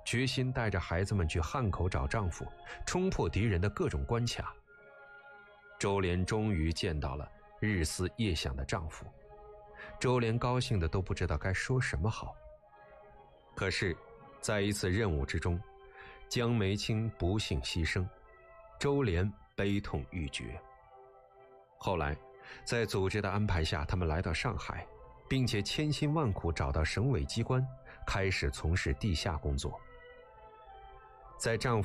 决心带着孩子们去汉口找丈夫，冲破敌人的各种关卡。周莲终于见到了日思夜想的丈夫，周莲高兴的都不知道该说什么好。可是在一次任务之中，江梅清不幸牺牲，周莲悲痛欲绝。后来在组织的安排下，他们来到上海，并且千辛万苦找到省委机关，开始从事地下工作。在丈夫